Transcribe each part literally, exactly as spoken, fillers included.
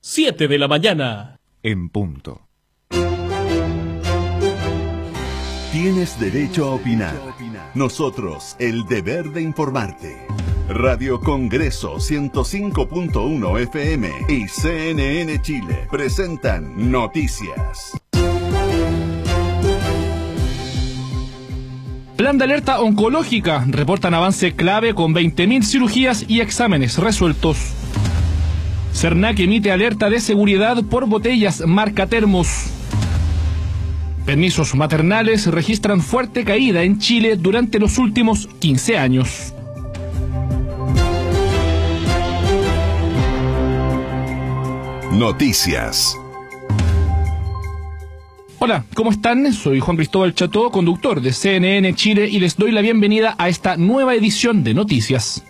siete de la mañana. En punto. Tienes derecho a opinar. Nosotros, el deber de informarte. Radio Congreso ciento cinco punto uno F M y C N N Chile presentan Noticias. Plan de alerta oncológica. Reportan avance clave con veinte mil cirugías y exámenes resueltos. Cernac emite alerta de seguridad por botellas marca Termos. Permisos maternales registran fuerte caída en Chile durante los últimos quince años. Noticias. Hola, ¿cómo están? Soy Juan Cristóbal Cható, conductor de C N N Chile, y les doy la bienvenida a esta nueva edición de Noticias.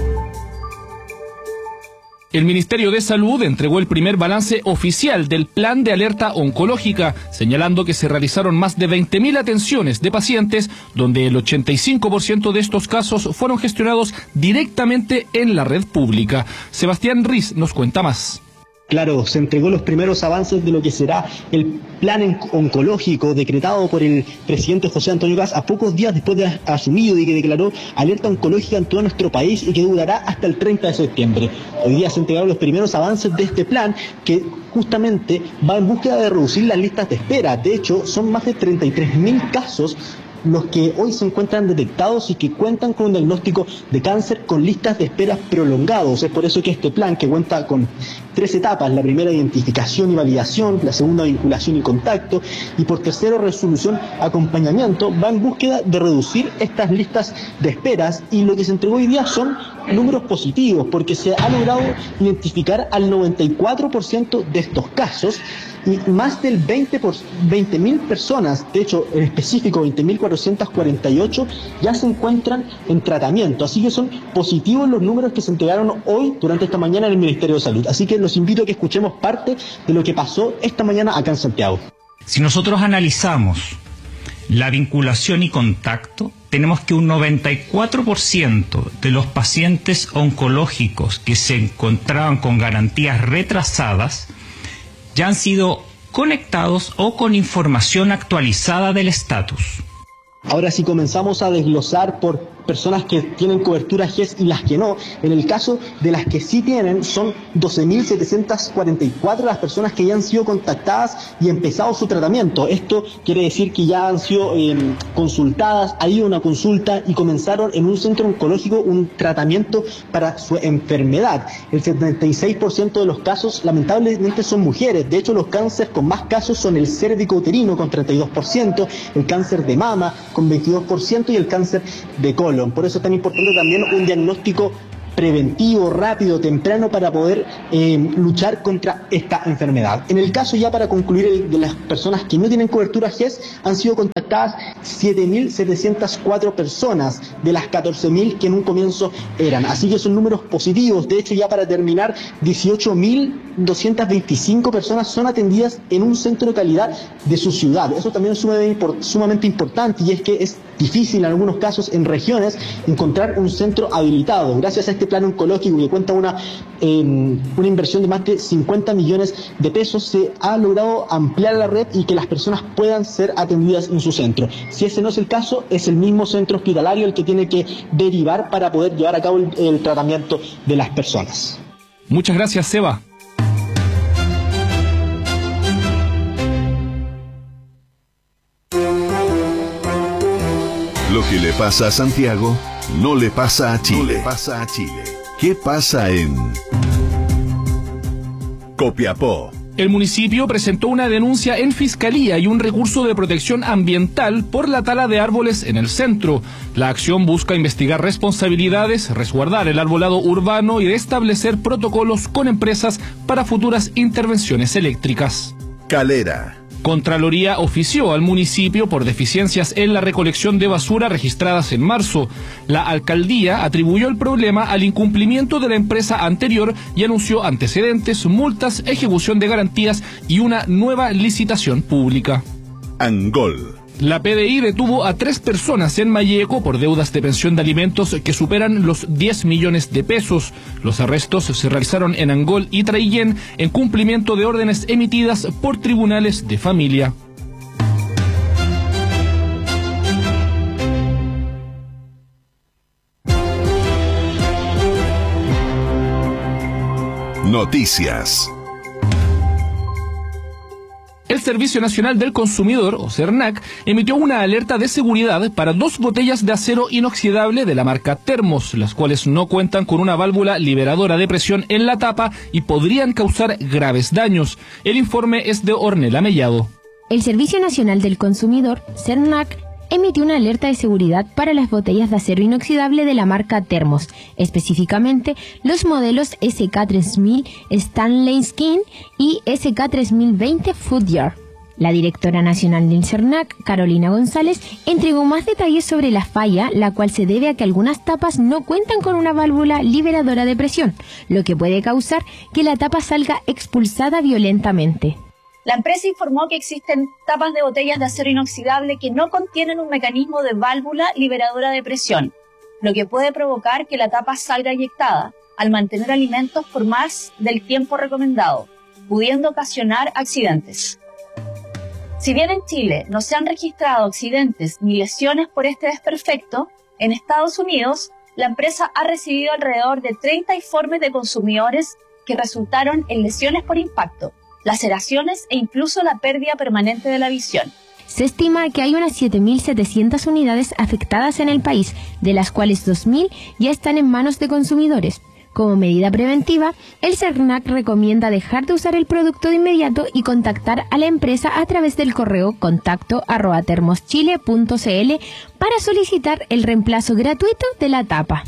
El Ministerio de Salud entregó el primer balance oficial del plan de alerta oncológica, señalando que se realizaron más de veinte mil atenciones de pacientes, donde el ochenta y cinco por ciento de estos casos fueron gestionados directamente en la red pública. Sebastián Riz nos cuenta más. Claro, se entregó los primeros avances de lo que será el plan oncológico decretado por el presidente José Antonio Kast a pocos días después de asumido y que declaró alerta oncológica en todo nuestro país y que durará hasta el treinta de septiembre. Hoy día se entregaron los primeros avances de este plan que justamente va en búsqueda de reducir las listas de espera. De hecho, son más de treinta y tres mil casos los que hoy se encuentran detectados y que cuentan con un diagnóstico de cáncer con listas de espera prolongados. Es por eso que este plan, que cuenta con tres etapas: la primera, identificación y validación; la segunda, vinculación y contacto; y por tercero, resolución, acompañamiento, va en búsqueda de reducir estas listas de esperas. Y lo que se entregó hoy día son números positivos, porque se ha logrado identificar al noventa y cuatro por ciento de estos casos, y más del veinte mil personas, de hecho en específico veinte mil cuatrocientos cuarenta y ocho, ya se encuentran en tratamiento. Así que son positivos los números que se entregaron hoy durante esta mañana en el Ministerio de Salud. Así que los invito a que escuchemos parte de lo que pasó esta mañana acá en Santiago. Si nosotros analizamos la vinculación y contacto, tenemos que un noventa y cuatro por ciento de los pacientes oncológicos que se encontraban con garantías retrasadas ya han sido conectados o con información actualizada del estatus. Ahora sí comenzamos a desglosar por personas que tienen cobertura G E S y las que no. En el caso de las que sí tienen, son doce mil setecientas cuarenta y cuatro las personas que ya han sido contactadas y empezado su tratamiento. Esto quiere decir que ya han sido eh, consultadas, ha ido a una consulta y comenzaron en un centro oncológico un tratamiento para su enfermedad. El setenta y seis por ciento de los casos lamentablemente son mujeres. De hecho, los cánceres con más casos son el cérvico-uterino con treinta y dos por ciento, el cáncer de mama con veintidós por ciento y el cáncer de colon. Por eso es tan importante también un diagnóstico preventivo, rápido, temprano, para poder eh, luchar contra esta enfermedad. En el caso, ya para concluir, el, de las personas que no tienen cobertura G E S, han sido contactadas siete mil setecientas cuatro personas de las catorce mil que en un comienzo eran. Así que son números positivos. De hecho, ya para terminar, dieciocho mil doscientas veinticinco personas son atendidas en un centro de calidad de su ciudad. Eso también es sumamente, sumamente importante, y es que es difícil en algunos casos en regiones encontrar un centro habilitado. Gracias a este plan oncológico, que cuenta una, eh, una inversión de más de cincuenta millones de pesos, se ha logrado ampliar la red y que las personas puedan ser atendidas en su centro. Si ese no es el caso, es el mismo centro hospitalario el que tiene que derivar para poder llevar a cabo el, el tratamiento de las personas. Muchas gracias, Seba. Lo que le pasa a Santiago no le pasa a Chile. No le pasa a Chile. ¿Qué pasa en Copiapó? El municipio presentó una denuncia en Fiscalía y un recurso de protección ambiental por la tala de árboles en el centro. La acción busca investigar responsabilidades, resguardar el arbolado urbano y establecer protocolos con empresas para futuras intervenciones eléctricas. Calera. Contraloría ofició al municipio por deficiencias en la recolección de basura registradas en marzo. La alcaldía atribuyó el problema al incumplimiento de la empresa anterior y anunció antecedentes, multas, ejecución de garantías y una nueva licitación pública. Angol. La P D I detuvo a tres personas en Malleco por deudas de pensión de alimentos que superan los diez millones de pesos. Los arrestos se realizaron en Angol y Traillén en cumplimiento de órdenes emitidas por tribunales de familia. Noticias. El Servicio Nacional del Consumidor, o SERNAC, emitió una alerta de seguridad para dos botellas de acero inoxidable de la marca Termos, las cuales no cuentan con una válvula liberadora de presión en la tapa y podrían causar graves daños. El informe es de Ornella Mellado. El Servicio Nacional del Consumidor, SERNAC, emitió una alerta de seguridad para las botellas de acero inoxidable de la marca Termos, específicamente los modelos S K tres mil Stanley Skin y S K tres mil veinte Foodyard. La directora nacional del SERNAC, Carolina González, entregó más detalles sobre la falla, la cual se debe a que algunas tapas no cuentan con una válvula liberadora de presión, lo que puede causar que la tapa salga expulsada violentamente. La empresa informó que existen tapas de botellas de acero inoxidable que no contienen un mecanismo de válvula liberadora de presión, lo que puede provocar que la tapa salga eyectada al mantener alimentos por más del tiempo recomendado, pudiendo ocasionar accidentes. Si bien en Chile no se han registrado accidentes ni lesiones por este desperfecto, en Estados Unidos la empresa ha recibido alrededor de treinta informes de consumidores que resultaron en lesiones por impacto, laceraciones e incluso la pérdida permanente de la visión. Se estima que hay unas siete mil setecientas unidades afectadas en el país, de las cuales dos mil ya están en manos de consumidores. Como medida preventiva, el SERNAC recomienda dejar de usar el producto de inmediato y contactar a la empresa a través del correo contacto arroba termoschile punto cl para solicitar el reemplazo gratuito de la tapa.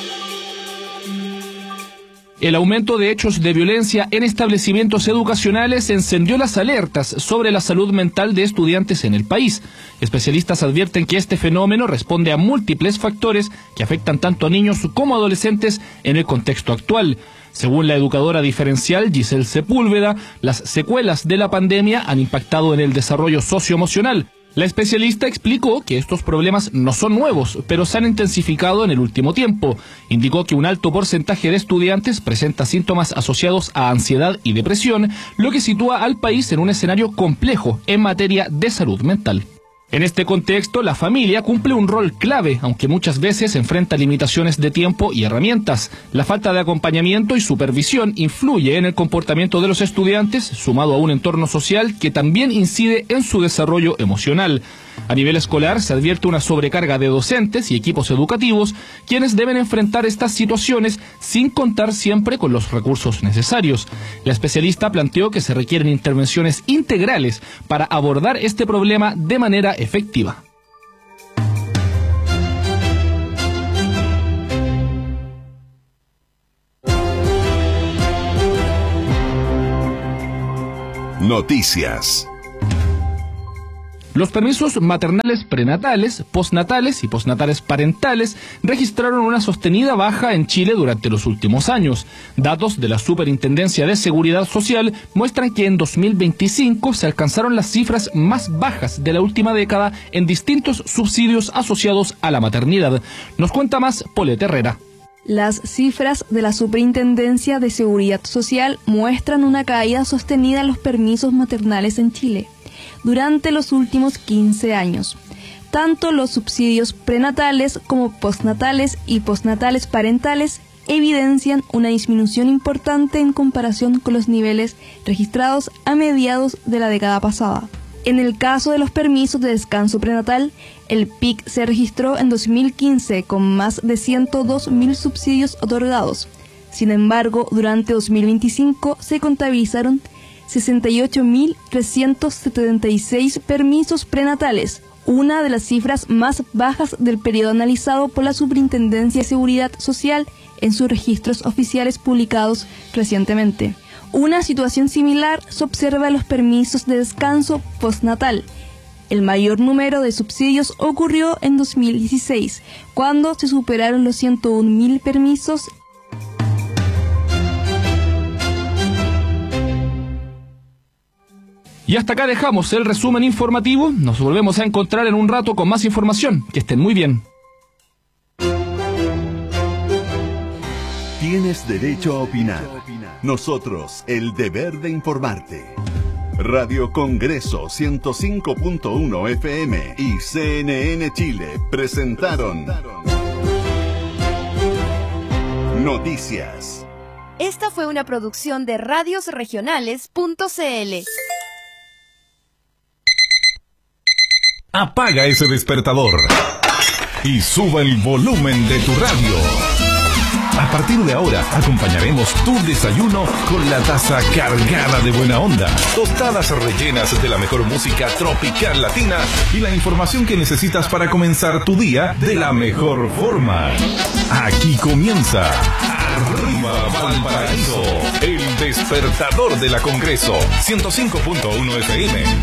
El aumento de hechos de violencia en establecimientos educacionales encendió las alertas sobre la salud mental de estudiantes en el país. Especialistas advierten que este fenómeno responde a múltiples factores que afectan tanto a niños como a adolescentes en el contexto actual. Según la educadora diferencial Giselle Sepúlveda, las secuelas de la pandemia han impactado en el desarrollo socioemocional. La especialista explicó que estos problemas no son nuevos, pero se han intensificado en el último tiempo. Indicó que un alto porcentaje de estudiantes presenta síntomas asociados a ansiedad y depresión, lo que sitúa al país en un escenario complejo en materia de salud mental. En este contexto, la familia cumple un rol clave, aunque muchas veces enfrenta limitaciones de tiempo y herramientas. La falta de acompañamiento y supervisión influye en el comportamiento de los estudiantes, sumado a un entorno social que también incide en su desarrollo emocional. A nivel escolar se advierte una sobrecarga de docentes y equipos educativos, quienes deben enfrentar estas situaciones sin contar siempre con los recursos necesarios. La especialista planteó que se requieren intervenciones integrales para abordar este problema de manera efectiva. Noticias. Los permisos maternales prenatales, postnatales y postnatales parentales registraron una sostenida baja en Chile durante los últimos años. Datos de la Superintendencia de Seguridad Social muestran que en dos mil veinticinco se alcanzaron las cifras más bajas de la última década en distintos subsidios asociados a la maternidad. Nos cuenta más Paulette Herrera. Las cifras de la Superintendencia de Seguridad Social muestran una caída sostenida en los permisos maternales en Chile durante los últimos quince años. Tanto los subsidios prenatales como postnatales y postnatales parentales evidencian una disminución importante en comparación con los niveles registrados a mediados de la década pasada. En el caso de los permisos de descanso prenatal, el pic se registró en dos mil quince con más de ciento dos mil subsidios otorgados. Sin embargo, durante dos mil veinticinco se contabilizaron sesenta y ocho mil trescientos setenta y seis permisos prenatales, una de las cifras más bajas del periodo analizado por la Superintendencia de Seguridad Social en sus registros oficiales publicados recientemente. Una situación similar se observa en los permisos de descanso postnatal. El mayor número de subsidios ocurrió en dos mil dieciséis, cuando se superaron los ciento un mil permisos. Y hasta acá dejamos el resumen informativo. Nos volvemos a encontrar en un rato con más información. Que estén muy bien. Tienes derecho a opinar. Nosotros, el deber de informarte. Radio Congreso ciento cinco punto uno F M y C N N Chile presentaron Noticias. Esta fue una producción de radios regionales punto c l. Apaga ese despertador y suba el volumen de tu radio. A partir de ahora, acompañaremos tu desayuno con la taza cargada de buena onda, tostadas rellenas de la mejor música tropical latina y la información que necesitas para comenzar tu día de la mejor forma. Aquí comienza Arriba Valparaíso, el despertador de la Congreso, ciento cinco punto uno F M.